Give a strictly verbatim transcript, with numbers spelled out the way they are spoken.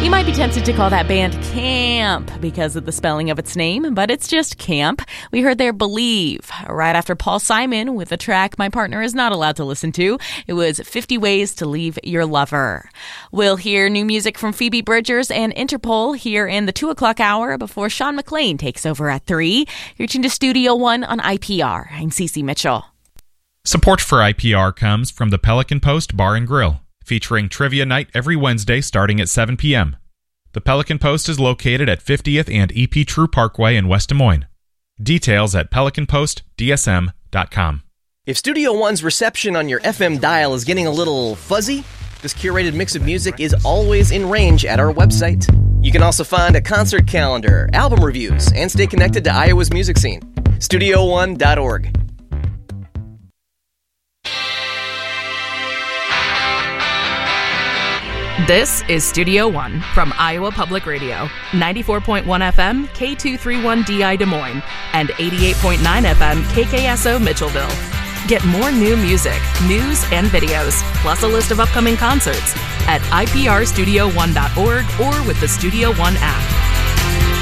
You might be tempted to call that band Camp because of the spelling of its name, but it's just Camp. We heard their Believe right after Paul Simon with a track my partner is not allowed to listen to. It was fifty Ways to Leave Your Lover. We'll hear new music from Phoebe Bridgers and Interpol here in the two o'clock hour before Sean McLean takes over at three. You're tuned to Studio One on I P R. I'm Cece Mitchell. Support for I P R comes from the Pelican Post Bar and Grill, featuring trivia night every Wednesday starting at seven p.m. The Pelican Post is located at fiftieth and E P True Parkway in West Des Moines. Details at pelican post d s m dot com. If Studio One's reception on your F M dial is getting a little fuzzy, this curated mix of music is always in range at our website. You can also find a concert calendar, album reviews, and stay connected to Iowa's music scene. studio one dot org. This is Studio One from Iowa Public Radio, ninety-four point one F M, K two thirty-one D I Des Moines, and eighty-eight point nine F M, K K S O Mitchellville. Get more new music, news, and videos, plus a list of upcoming concerts at I P R studio one dot org or with the Studio One app.